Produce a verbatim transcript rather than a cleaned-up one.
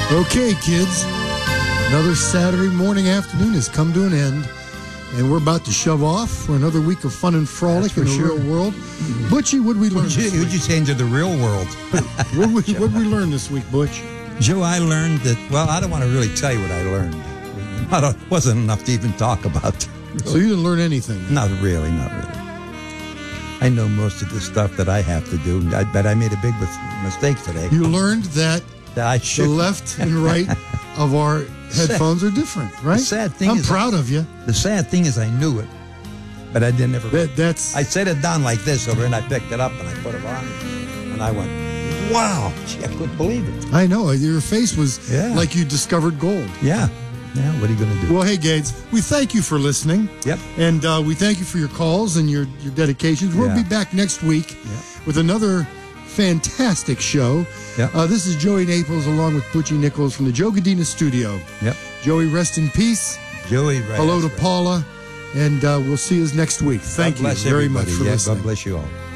Okay, kids, another Saturday morning afternoon has come to an end, and we're about to shove off for another week of fun and frolic in the sure. real world. Butchie, what did we learn What'd this you, week? what'd you say into the real world? What did we, what did we learn this week, Butch? Joe, I learned that, well, I don't want to really tell you what I learned. I don't, wasn't enough to even talk about. So you didn't learn anything? Not really, not really. I know most of the stuff that I have to do, I, but I made a big mis- mistake today. You learned that that I the should. left and right of our headphones are different, right? The sad thing I'm is, proud of you. The sad thing is I knew it, but I didn't ever. That, that's. I set it down like this over, and I picked it up and I put it on, and I went, "Wow, gee, I couldn't believe it." I know your face was Yeah. like you discovered gold. Yeah, yeah. What are you going to do? Well, hey, Gades, we thank you for listening. Yep. And uh, we thank you for your calls and your, your dedications. We'll Yeah. be back next week Yep. with another fantastic show. Yep. Uh, this is Joey Naples along with Butchie Nichols from the Joe Gadina studio. Yep. Joey, rest in peace. Joey, right? Hello to that's right. Paula. And uh, we'll see you next week. Thank God bless you very everybody. much for yeah, listening. God bless you all.